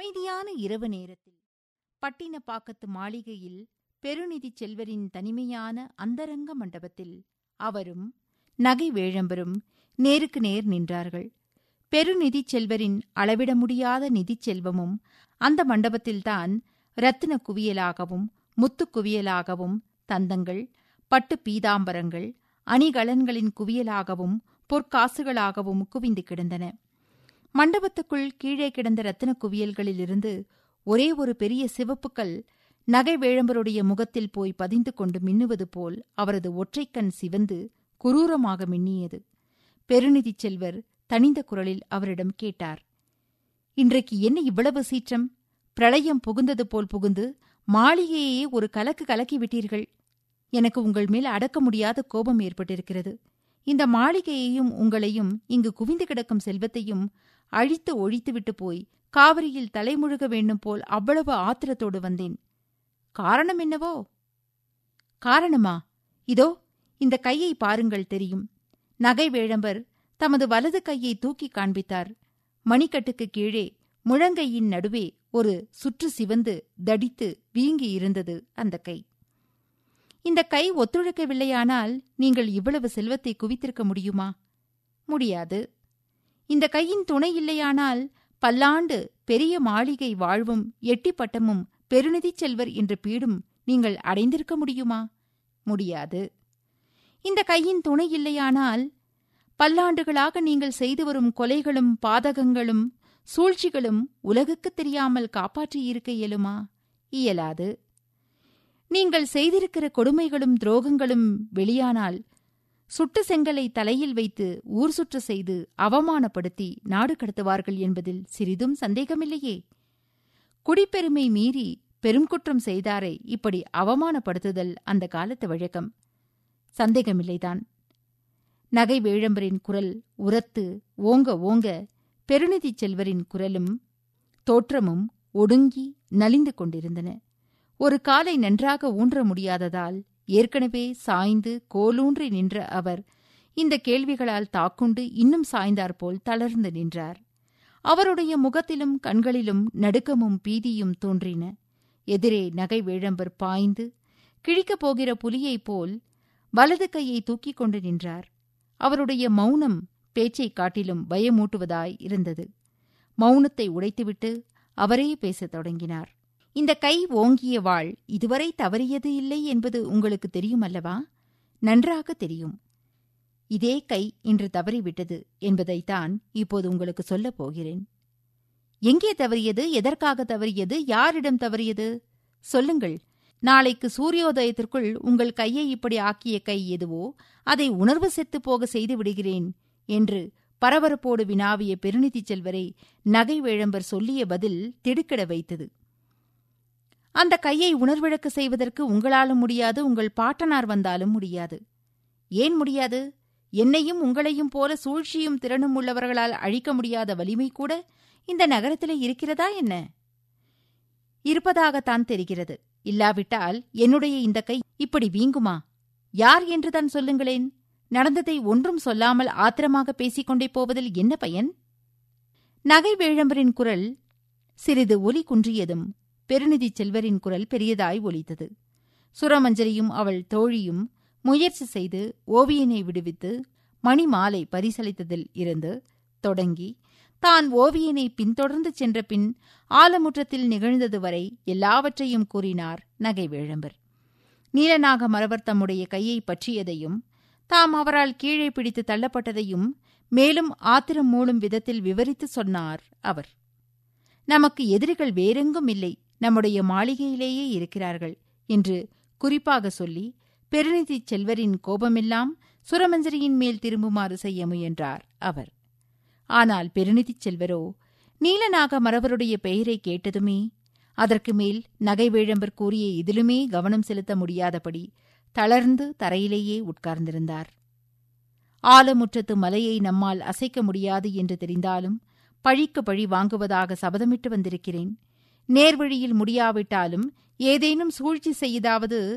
அமைதியான இரவு நேரத்தில் பட்டினப்பாக்கத்து மாளிகையில் பெருநிதி செல்வரின் தனிமையான அந்தரங்க மண்டபத்தில் அவரும் நகை வேழம்பரும் நேருக்கு நேர் நின்றார்கள். பெருநிதி செல்வரின் அளவிட முடியாத நிதிச் செல்வமும் அந்த மண்டபத்தில்தான் இரத்தின குவியலாகவும் முத்துக் குவியலாகவும் தந்தங்கள், பட்டு பீதாம்பரங்கள், அணிகலன்களின் குவியலாகவும் பொற்காசுகளாகவும் குவிந்து கிடந்தன. மண்டபத்துக்குள் கீழே கிடந்த இரத்தின குவியல்களிலிருந்து ஒரே ஒரு பெரிய சிவப்புக்கல் நகை வேழம்பருடைய முகத்தில் போய் பதிந்து கொண்டு மின்னுவது போல் அவரது ஒற்றைக்கண் சிவந்து குரூரமாக மின்னியது. பெருநிதி செல்வர் தனிந்த குரலில் அவரிடம் கேட்டார், இன்றைக்கு என்ன இவ்வளவு சீற்றம்? பிரளயம் புகுந்தது போல் புகுந்து மாளிகையே ஒரு கலக்கு கலக்கிவிட்டீர்கள். எனக்கு உங்கள் மேல் அடக்க முடியாத கோபம் ஏற்பட்டிருக்கிறது. இந்த மாளிகையையும் உங்களையும் இங்கு குவிந்து கிடக்கும் செல்வத்தையும் அழித்து ஒழித்துவிட்டு போய் காவிரியில் தலைமுழுக வேண்டும் போல் அவ்வளவு ஆத்திரத்தோடு வந்தேன். காரணம் என்னவோ? காரணமா? இதோ இந்த கையை பாருங்கள், தெரியும். நகை வேழம்பர் தமது வலது கையை தூக்கி காண்பித்தார். மணிக்கட்டுக்கு கீழே முழங்கையின் நடுவே ஒரு சுற்று சிவந்து தடித்து வீங்கி இருந்தது அந்த கை. இந்த கை ஒத்துழைக்கவில்லையானால் நீங்கள் இவ்வளவு செல்வத்தை குவித்திருக்க முடியுமா? முடியாது. இந்த கையின் துணை இல்லையானால் பல்லாண்டு பெரிய மாளிகை வாழ்வும் எட்டிப்பட்டமும் பெருநிதிச் செல்வர் என்ற பீடும் நீங்கள் அடைந்திருக்க முடியுமா? முடியாது. இந்த கையின் துணை இல்லையானால் பல்லாண்டுகளாக நீங்கள் செய்து வரும் கொலைகளும் பாதகங்களும் சூழ்ச்சிகளும் உலகுக்குத் தெரியாமல் காப்பாற்றியிருக்க இயலுமா? இயலாது. நீங்கள் செய்திருக்கிற கொடுமைகளும் துரோகங்களும் வெளியானால் சுட்டு செங்கலை தலையில் வைத்து ஊர் சுற்ற செய்து அவமானப்படுத்தி நாடு கடத்துவார்கள் என்பதில் சிறிதும் சந்தேகமில்லையே. குடிப்பெருமை மீறி பெருங்குற்றம் செய்தாரை இப்படி அவமானப்படுத்துதல் அந்த காலத்து வழக்கம். சந்தேகமில்லைதான். நகை வேழம்பரின் குரல் உரத்து ஓங்க ஓங்க பெருநிதிச் செல்வரின் குரலும் தோற்றமும் ஒடுங்கி நலிந்து கொண்டிருந்தன. ஒரு காலை நன்றாக ஊன்ற முடியாததால் ஏற்கனவே சாய்ந்து கோலூன்றி நின்ற அவர் இந்த கேள்விகளால் தாக்குண்டு இன்னும் சாய்ந்தாற்போல் தளர்ந்து நின்றார். அவருடைய முகத்திலும் கண்களிலும் நடுக்கமும் பீதியும் தோன்றின. எதிரே நகை வேழம்பர் பாய்ந்து கிழிக்கப் போகிற புலியைப் போல் வலது கையை தூக்கிக் கொண்டு நின்றார். அவருடைய மௌனம் பேச்சைக் காட்டிலும் பயமூட்டுவதாய் இருந்தது. மௌனத்தை உடைத்துவிட்டு அவரே பேசத் தொடங்கினார். இந்த கை ஓங்கிய வாள் இதுவரை தவறியது இல்லை என்பது உங்களுக்கு தெரியும் அல்லவா? நன்றாக தெரியும். இதே கை இன்று தவறிவிட்டது என்பதைத்தான் இப்போது உங்களுக்கு சொல்லப் போகிறேன். எங்கே தவறியது? எதற்காக தவறியது? யாரிடம் தவறியது? சொல்லுங்கள். நாளைக்கு சூரியோதயத்திற்குள் உங்கள் கையை இப்படி ஆக்கிய கை எதுவோ அதை உணர்வு செத்துப் போக செய்து விடுகிறேன் என்று பரபரப்போடு வினாவிய பெருநிதிச் செல்வரை நகை வேழம்பர் சொல்லிய பதில் திடுக்கிட வைத்தது. அந்த கையை உணர்விழக்க செய்வதற்கு உங்களாலும் முடியாது, உங்கள் பாட்டனார் வந்தாலும் முடியாது. ஏன் முடியாது? என்னையும் உங்களையும் போல சூழ்ச்சியும் திறனும் உள்ளவர்களால் அழிக்க முடியாத வலிமை கூட இந்த நகரத்திலே இருக்கிறதா என்ன? இருப்பதாகத்தான் தெரிகிறது. இல்லாவிட்டால் என்னுடைய இந்த கை இப்படி வீங்குமா? யார் என்றுதான் சொல்லுங்களேன். நடந்ததை ஒன்றும் சொல்லாமல் ஆத்திரமாக பேசிக்கொண்டே போவதில் என்ன பயன்? நகை வேழம்பரின் குரல் சிறிது ஒலி குன்றியதும் பெருநிதிச் செல்வரின் குரல் பெரியதாய் ஒலித்தது. சுரமஞ்சரியும் அவள் தோழியும் முயற்சி செய்து ஓவியனை விடுவித்து மணி மாலை பரிசளித்ததில் இருந்து தொடங்கி தான் ஓவியனை பின்தொடர்ந்து சென்ற பின் ஆலமுற்றத்தில் நிகழ்ந்தது வரை எல்லாவற்றையும் கூறினார் நகை வேழம்பர். நீலநாக மறவர் தம்முடைய கையை பற்றியதையும் தாம் அவரால் கீழே பிடித்து தள்ளப்பட்டதையும் மேலும் ஆத்திரம் மூளும் விதத்தில் விவரித்து சொன்னார் அவர். நமக்கு எதிரிகள் வேறெங்கும் இல்லை, நம்முடைய மாளிகையிலேயே இருக்கிறார்கள் என்று குறிப்பாக சொல்லி பெருநிதிச் செல்வரின் கோபமெல்லாம் சுரமஞ்சரியின் மேல் திரும்புமாறு செய்ய முயன்றார் அவர். ஆனால் பெருநிதிச் செல்வரோ நீலநாக மறவருடைய பெயரை கேட்டதுமே அதற்கு மேல் நகை வேழம்பர் கூறிய இதிலுமே கவனம் செலுத்த முடியாதபடி தளர்ந்து தரையிலேயே உட்கார்ந்திருந்தார். ஆலமுற்றத்து மலையை நம்மால் அசைக்க முடியாது என்று தெரிந்தாலும் பழிக்கு பழி வாங்குவதாக சபதமிட்டு வந்திருக்கிறேன். நேர்வழியில் முடியாவிட்டாலும் ஏதேனும் சூழ்ச்சி செய்யதாவது